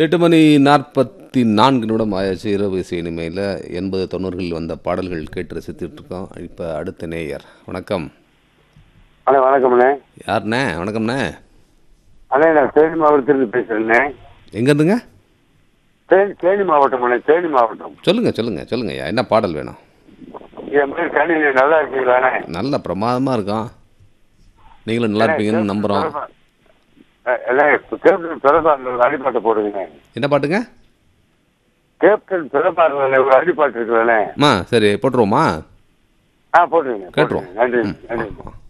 8:44 ஆயாச்சு. இரவு இசை இனிமையில் 80 90களில் வந்த பாடல்கள் கேட்டு ரசித்துட்டு இருக்கோம். இப்போ அடுத்த நேயர். வணக்கம். அண்ணே வணக்கம்ண்ணே. யாருண்ணே? வணக்கம்ண்ணே. அண்ணே நான் தேனி மாவட்டத்திலிருந்து பேசுகிறேண்ணே. எங்கேருந்துங்க? தேனி மாவட்டம் அண்ணே, தேனி மாவட்டம். சொல்லுங்கய்யா, என்ன பாடல் வேணும்? என் பேர் கணினி. நல்லா இருக்கீங்களாண்ணே? நல்ல பிரமாதமாக இருக்கும். நீங்களும் நல்லா இருப்பீங்கன்னு நம்புகிறோம். கேப்டன் பிரபாகரன் ஒரு அடிப்பாட்டை போடுங்க. என்ன பாட்டுங்க? கேப்டன் பிரபாகரன் ஒரு அடிப்பாட்டு இருக்குல்லண்ணே. சரி போட்டுருவோமா? போட்டுருங்க. கேட்டுருவோம். நன்றி.